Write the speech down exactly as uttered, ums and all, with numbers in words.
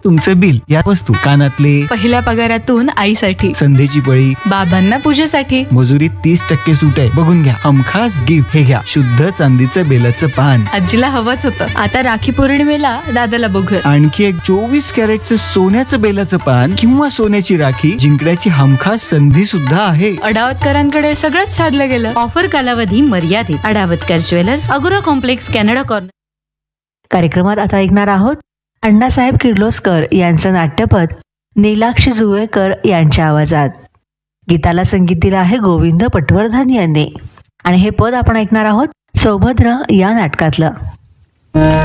तुमचे बिल, या वस्तू, कानातले, पहिल्या पगारातून आईसाठी, संधीची पळी, बाबांना पूजेसाठी, मजुरीत तीस टक्के सूट आहे, बघून घ्या. हमखास गिफ्ट, हे घ्या, शुद्ध चांदीचं बेलाचं पान. आजीला हवंच होतं. आता राखी पौर्णिमेला दादाला बघूया. आणखी एक चोवीस कॅरेटचं सोन्याचं बेलाचं पान किंवा सोन्याची राखी जिंकण्याची हमखास संधी सुद्धा आहे. अडावतकरांकडे सगळंच साधलं गेलं. ऑफर कालावधी मर्यादित. अडावतकर ज्वेलर्स, अगोरा कॉम्प्लेक्स, कॅनडा कॉर्नर. कार्यक्रमात आता ऐकणार आहोत अण्णासाहेब किर्लोस्कर यांचं नाट्यपद नीलाक्षी जुवेकर यांच्या आवाजात. गीताला संगीत दिलं आहे गोविंद पटवर्धन यांनी आणि हे पद आपण ऐकणार आहोत सौभद्र या नाटकातलं.